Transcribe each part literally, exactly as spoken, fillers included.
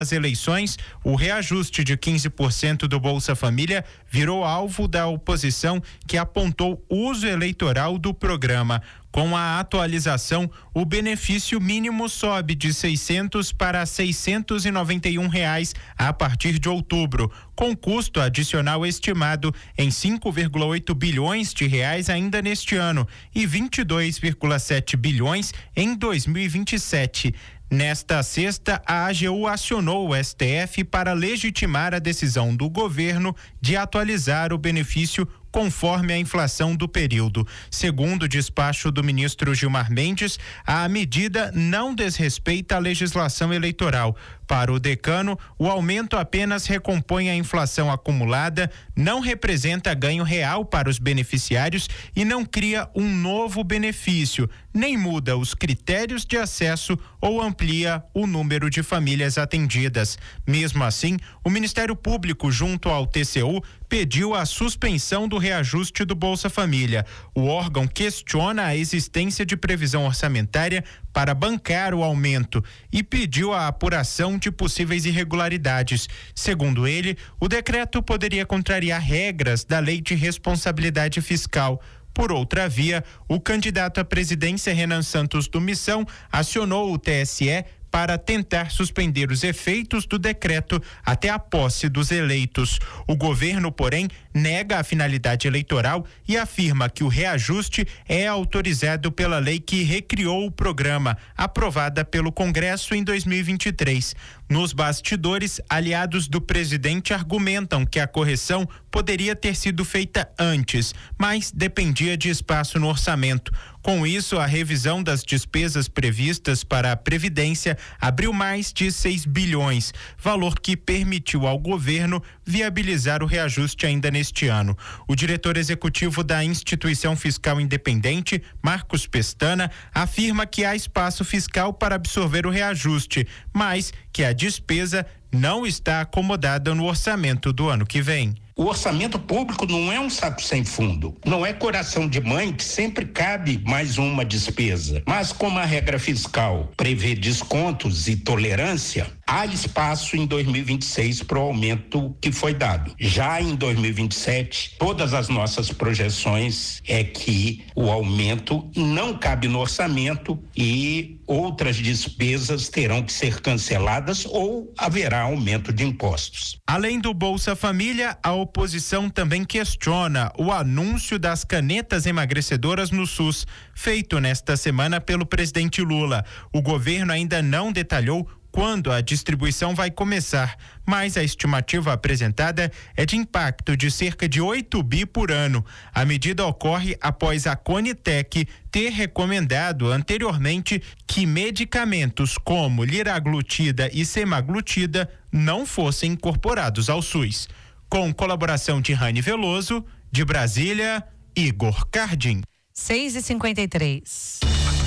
As eleições, o reajuste de quinze por cento do Bolsa Família virou alvo da oposição, que apontou uso eleitoral do programa. Com a atualização, o benefício mínimo sobe de seiscentos para seiscentos e noventa e um reais a partir de outubro, com custo adicional estimado em cinco vírgula oito bilhões de reais ainda neste ano e vinte e dois vírgula sete bilhões em dois mil e vinte e sete. Nesta sexta, a A G U acionou o S T F para legitimar a decisão do governo de atualizar o benefício conforme a inflação do período. Segundo o despacho do ministro Gilmar Mendes, a medida não desrespeita a legislação eleitoral. Para o decano, o aumento apenas recompõe a inflação acumulada, não representa ganho real para os beneficiários e não cria um novo benefício, nem muda os critérios de acesso ou amplia o número de famílias atendidas. Mesmo assim, o Ministério Público, junto ao T C U, pediu a suspensão do reajuste do Bolsa Família. O órgão questiona a existência de previsão orçamentária para bancar o aumento e pediu a apuração de possíveis irregularidades. Segundo ele, o decreto poderia contrariar regras da Lei de Responsabilidade Fiscal. Por outra via, o candidato à presidência Renan Santos do Missão acionou o T S E para tentar suspender os efeitos do decreto até a posse dos eleitos. O governo, porém, nega a finalidade eleitoral e afirma que o reajuste é autorizado pela lei que recriou o programa, aprovada pelo Congresso em dois mil e vinte e três. Nos bastidores, aliados do presidente argumentam que a correção poderia ter sido feita antes, mas dependia de espaço no orçamento. Com isso, a revisão das despesas previstas para a Previdência abriu mais de seis bilhões, valor que permitiu ao governo viabilizar o reajuste ainda neste ano. O diretor executivo da Instituição Fiscal Independente, Marcos Pestana, afirma que há espaço fiscal para absorver o reajuste, mas que a despesa não está acomodada no orçamento do ano que vem. O orçamento público não é um saco sem fundo, não é coração de mãe que sempre cabe mais uma despesa. Mas como a regra fiscal prevê descontos e tolerância, há espaço em dois mil e vinte e seis para o aumento que foi dado. Já em dois mil e vinte e sete, todas as nossas projeções é que o aumento não cabe no orçamento e outras despesas terão que ser canceladas ou haverá aumento de impostos. Além do Bolsa Família, a oposição também questiona o anúncio das canetas emagrecedoras no SUS, feito nesta semana pelo presidente Lula. O governo ainda não detalhou quando a distribuição vai começar, mas a estimativa apresentada é de impacto de cerca de oito bi por ano. A medida ocorre após a Conitec ter recomendado anteriormente que medicamentos como liraglutida e semaglutida não fossem incorporados ao SUS. Com colaboração de Rani Veloso, de Brasília, Igor Cardim. seis e cinquenta e três.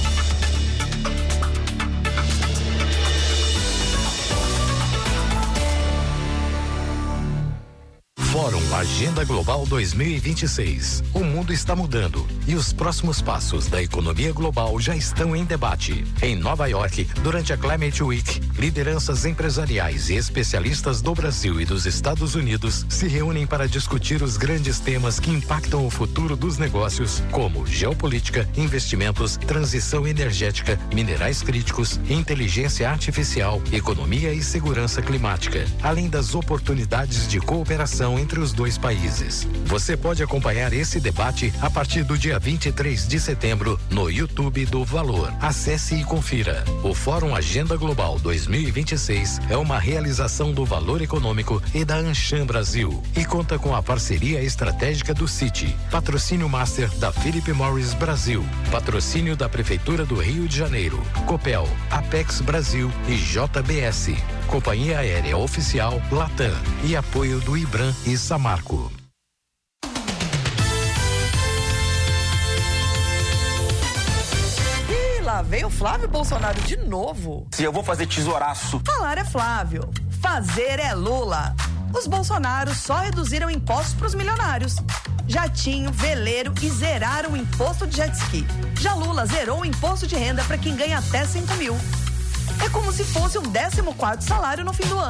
Fórum Agenda Global dois mil e vinte e seis. O mundo está mudando e os próximos passos da economia global já estão em debate. Em Nova York, durante a Climate Week, lideranças empresariais e especialistas do Brasil e dos Estados Unidos se reúnem para discutir os grandes temas que impactam o futuro dos negócios, como geopolítica, investimentos, transição energética, minerais críticos, inteligência artificial, economia e segurança climática, além das oportunidades de cooperação entre os dois países. Você pode acompanhar esse debate a partir do dia vinte e três de setembro no YouTube do Valor. Acesse e confira. O Fórum Agenda Global dois mil e vinte e seis é uma realização do Valor Econômico e da Anshan Brasil e conta com a parceria estratégica do Citi, patrocínio master da Philip Morris Brasil, patrocínio da Prefeitura do Rio de Janeiro, Copel, Apex Brasil e J B S, Companhia Aérea Oficial Latam e apoio do Ibram e Samarco. Ih, lá veio o Flávio Bolsonaro de novo. Se eu vou fazer tesouraço. Falar é Flávio, fazer é Lula. Os Bolsonaros só reduziram impostos para os milionários. Jatinho, veleiro e zeraram o imposto de jet ski. Já Lula zerou o imposto de renda para quem ganha até cinco mil. É como se fosse um décimo quarto salário no fim do ano.